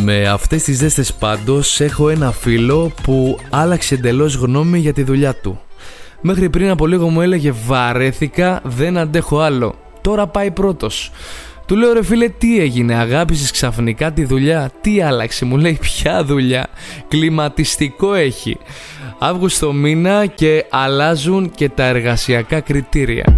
Με αυτές τις ζέστες πάντως έχω ένα φίλο που άλλαξε εντελώς γνώμη για τη δουλειά του. Μέχρι πριν από λίγο μου έλεγε βαρέθηκα, δεν αντέχω άλλο. Τώρα πάει πρώτος. Του λέω ρε φίλε, τι έγινε, αγάπησες ξαφνικά τη δουλειά? Τι άλλαξε? Μου λέει ποια δουλειά? Κλιματιστικό έχει. Αύγουστο μήνα και αλλάζουν και τα εργασιακά κριτήρια.